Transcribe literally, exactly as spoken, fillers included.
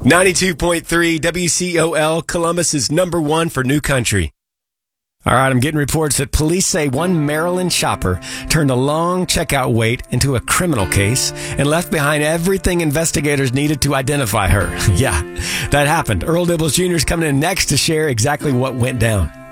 ninety-two point three W C O L, Columbus is number one for new country. All right, I'm getting reports that police say one Maryland shopper turned a long checkout wait into a criminal case and left behind everything investigators needed to identify her. Yeah, that happened. Earl Dibbles Junior is coming in next to share exactly what went down.